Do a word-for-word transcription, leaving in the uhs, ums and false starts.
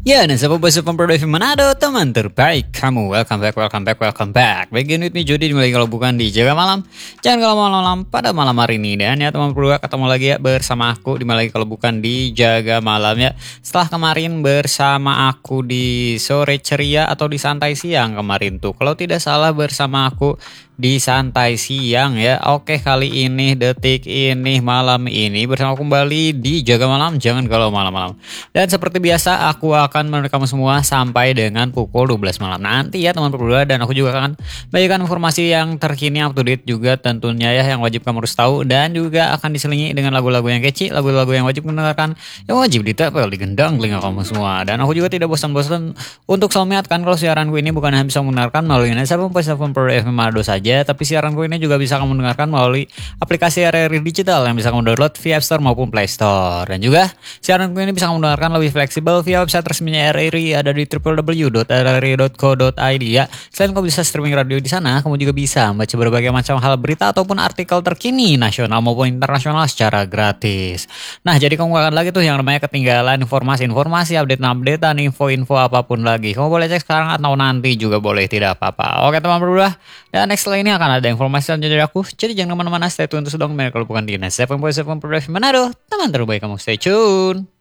Ya, dan siapa bos Produksi Manado, teman terbaik kamu. Welcome back, welcome back, welcome back. Begin with me Jody, dimulai kalau bukan di Jaga Malam. Jangan kalau malam-malam pada malam hari ini. Dan ya teman berdua, ketemu lagi ya bersama aku, dimulai kalau bukan di Jaga Malam ya. Setelah kemarin bersama aku di Sore Ceria atau di Santai Siang kemarin tuh. Kalau tidak salah bersama aku di Santai Siang ya. Oke, kali ini, detik ini, malam ini bersama kembali di Jaga Malam. Jangan kalau malam-malam. Dan seperti biasa aku akan merekam semua sampai dengan pukul dua belas malam nanti ya teman berdua. Dan aku juga akan bagikan informasi yang terkini, up to date juga tentunya ya, yang wajib kamu harus tahu. Dan juga akan diselingi dengan lagu-lagu yang kece, lagu-lagu yang wajib mendengarkan, yang wajib ditempel di gendang telinga kamu semua. Dan aku juga tidak bosan-bosan untuk selalu mengingatkan kalau siaranku ini bukan hanya bisa mendengarkan melalui Nextfm Pro F M Manado saja, tapi siaranku ini juga bisa kamu dengarkan melalui aplikasi R R I Digital yang bisa kamu download via App Store maupun Play Store. Dan juga siaranku ini bisa kamu dengarkan lebih fleksibel via website resminya R R I, ada di w w w dot r r i dot co dot i d ya. Selain kamu bisa streaming radio di sana, kamu juga bisa membaca berbagai macam hal berita ataupun artikel terkini nasional maupun internasional secara gratis. Nah, jadi kamu akan lagi tuh yang namanya ketinggalan informasi-informasi, update-updatean, info-info apapun lagi. Kamu boleh cek sekarang atau nanti juga boleh, tidak apa-apa. Oke teman berdua, dan next setelah ini akan ada informasi selanjutnya dari aku. Jadi jangan kemana-mana, stay tune terus dong. Kalau bukan di Nextfm Pro F M Manado, teman terbaik kamu, stay tune.